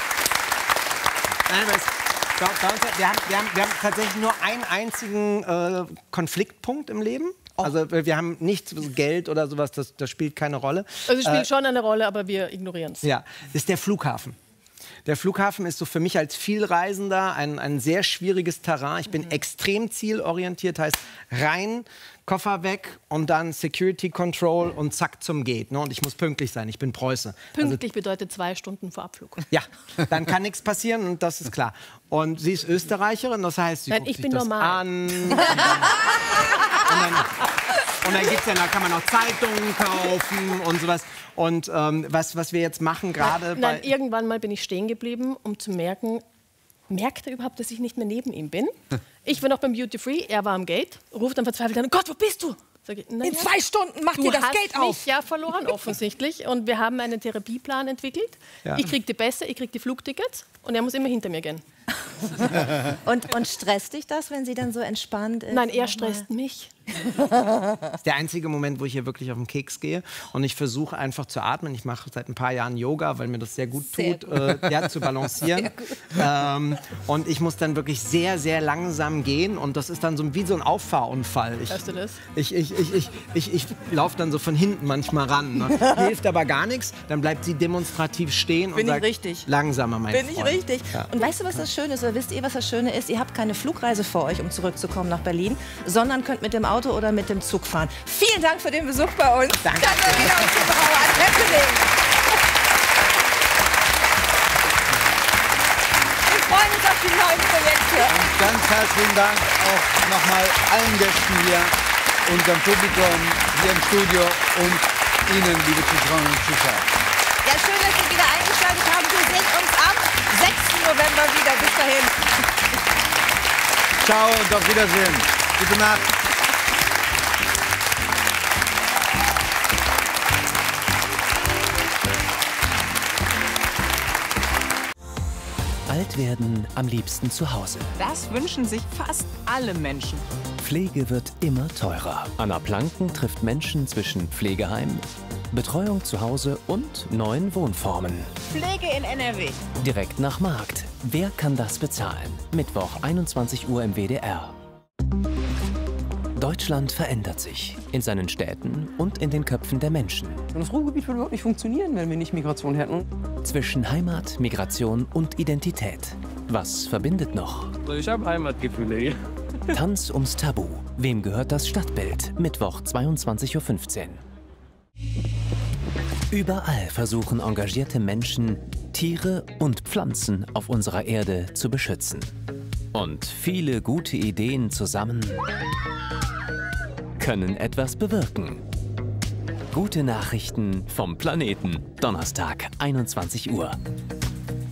Nein, wir haben tatsächlich nur einen einzigen Konfliktpunkt im Leben. Also wir haben nichts, Geld oder sowas, das spielt keine Rolle. Also es spielt schon eine Rolle, aber wir ignorieren es. Ja, das ist der Flughafen. Der Flughafen ist so für mich als Vielreisender ein sehr schwieriges Terrain. Ich bin extrem zielorientiert, heißt rein, Koffer weg und dann Security Control und zack zum Gate. Ne? Und ich muss pünktlich sein, ich bin Preuße. Pünktlich bedeutet 2 Stunden vor Abflug. Ja, dann kann nichts passieren und das ist klar. Und sie ist Österreicherin, das heißt, sie Nein, guckt ich sich bin das normal. an. Und dann Und dann gibt's ja, da kann man noch Zeitungen kaufen und sowas. Und was wir jetzt machen gerade Nein, irgendwann mal bin ich stehen geblieben, um zu merken, merkt er überhaupt, dass ich nicht mehr neben ihm bin? Ich war noch beim Duty Free, er war am Gate, ruft dann verzweifelt an, Gott, wo bist du? Sag ich, In 2 Stunden macht ihr das Gate auf. Du hast mich ja verloren, offensichtlich. Und wir haben einen Therapieplan entwickelt. Ja. Ich kriege die Pässe, ich kriege die Flugtickets und er muss immer hinter mir gehen. Und stresst dich das, wenn sie dann so entspannt ist? Nein, er stresst mich. Das ist der einzige Moment, wo ich hier wirklich auf den Keks gehe. Und ich versuche einfach zu atmen. Ich mache seit ein paar Jahren Yoga, weil mir das sehr gut tut, zu balancieren. Und ich muss dann wirklich sehr, sehr langsam gehen. Und das ist dann so wie so ein Auffahrunfall. Hörst du das? Ich laufe dann so von hinten manchmal ran. Ne? Hilft aber gar nichts. Dann bleibt sie demonstrativ stehen und sagt, langsamer, mein Freund. Bin ich richtig? Ja. Und weißt du, was das Schöne ist? Oder wisst ihr, was das Schöne ist? Ihr habt keine Flugreise vor euch, um zurückzukommen nach Berlin, sondern könnt mit dem Auto oder mit dem Zug fahren. Vielen Dank für den Besuch bei uns. Danke. Katharina und Zuberauer an Happening. Wir freuen uns auf die neuen Projekte. Und ganz herzlichen Dank auch nochmal allen Gästen hier, unserem Publikum hier im Studio und Ihnen, liebe Zuschauerinnen und Zuschauer. Ja, schön, dass Sie wieder eingeschaltet haben. Wir sehen uns am 6. November wieder. Bis dahin. Ciao und auf Wiedersehen. Gute Nacht. Alt werden am liebsten zu Hause. Das wünschen sich fast alle Menschen. Pflege wird immer teurer. Anna Planken trifft Menschen zwischen Pflegeheim, Betreuung zu Hause und neuen Wohnformen. Pflege in NRW. Direkt nach Markt. Wer kann das bezahlen? Mittwoch, 21 Uhr im WDR. Deutschland verändert sich. In seinen Städten und in den Köpfen der Menschen. Das Ruhrgebiet würde überhaupt nicht funktionieren, wenn wir nicht Migration hätten. Zwischen Heimat, Migration und Identität. Was verbindet noch? Ich habe Heimatgefühle hier. Tanz ums Tabu. Wem gehört das Stadtbild? Mittwoch, 22:15 Uhr. Überall versuchen engagierte Menschen, Tiere und Pflanzen auf unserer Erde zu beschützen. Und viele gute Ideen zusammen können etwas bewirken. Gute Nachrichten vom Planeten. Donnerstag, 21 Uhr.